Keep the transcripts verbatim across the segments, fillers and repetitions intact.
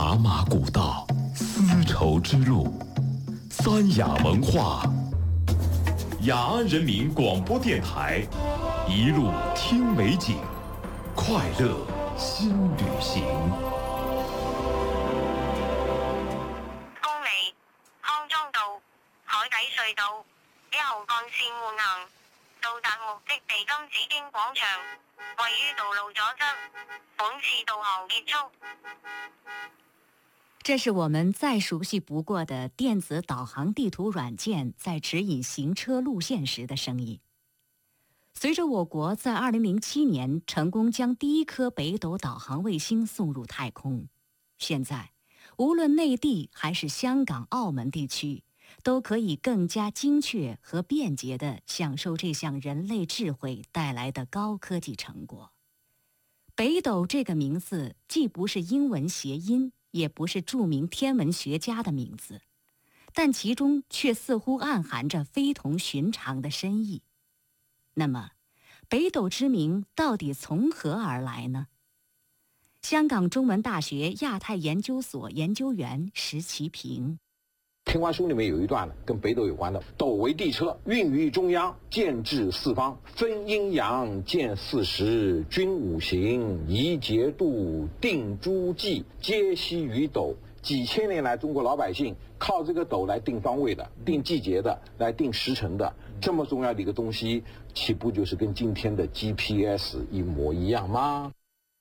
雅马古道，丝绸之路，三雅文化，雅安人民广播电台，一路听美景，快乐新旅行。 公里康莊道海底隧道一號幹線換行，到達目的地金紫荊廣場，位於道路左側。本次導航結束。 这是我们再熟悉不过的电子导航地图软件在指引行车路线时的声音。随着我国在二零零七年成功将第一颗北斗导航卫星送入太空，现在无论内地还是香港、澳门地区，都可以更加精确和便捷地享受这项人类智慧带来的高科技成果。北斗这个名字既不是英文谐音，也不是著名天文学家的名字，但其中却似乎暗含着非同寻常的深意。那么，北斗之名到底从何而来呢？香港中文大学亚太研究所研究员石其平。 天官书里面有一段跟北斗有关的：斗为地车，运于中央，见至四方，分阴阳，见四时，均五行，宜节度，定诸纪，皆悉于斗。几千年来，中国老百姓靠这个斗来定方位的、定季节的、来定时辰的，这么重要的一个东西，岂不就是跟今天的 G P S 一模一样吗？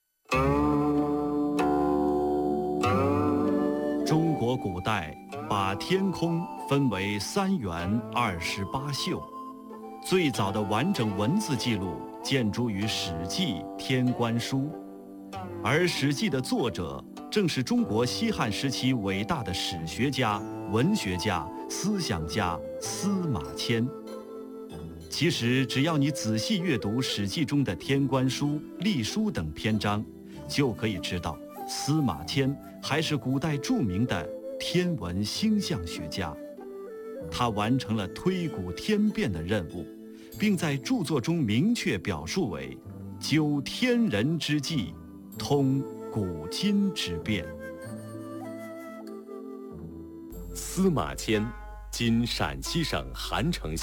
中国古代把天空分为三元二十八宿，最早的完整文字记录见诸于《史记·天官书》，而《史记》的作者正是中国西汉时期伟大的史学家、文学家、思想家司马迁。其实，只要你仔细阅读《史记》中的《天官书》《隶书》等篇章，就可以知道司马迁还是古代著名的天文星象学家。他完成了推古天变的任务，并在著作中明确表述为究天人之际，通古今之变。 司马迁，今陕西省韩城县。